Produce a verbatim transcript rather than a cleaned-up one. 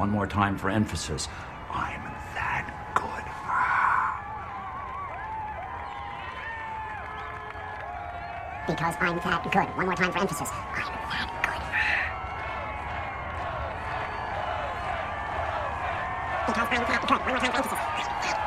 One more time for emphasis. I'm that good. Because I'm that good. One more time for emphasis. I'm that good. Because I'm that good. One more time for emphasis. I'm that